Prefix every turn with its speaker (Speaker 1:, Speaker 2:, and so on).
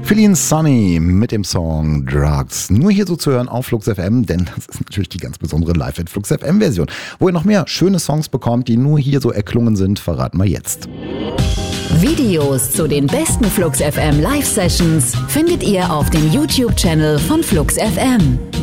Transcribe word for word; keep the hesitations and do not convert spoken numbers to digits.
Speaker 1: Philly und Sunny mit dem Song Drugs. Nur hier so zu hören auf Flux F M, denn das ist natürlich die ganz besondere Live at Flux F M Version. Wo ihr noch mehr schöne Songs bekommt, die nur hier so erklungen sind, verraten wir jetzt.
Speaker 2: Videos zu den besten Flux F M Live Sessions findet ihr auf dem YouTube-Channel von Flux F M.